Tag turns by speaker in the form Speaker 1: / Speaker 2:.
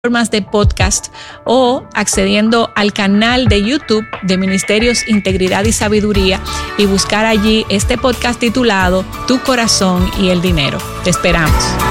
Speaker 1: plataformas de podcast o accediendo al canal de YouTube de Ministerios Integridad y Sabiduría y buscar allí este podcast titulado Tu Corazón y el Dinero. Te esperamos.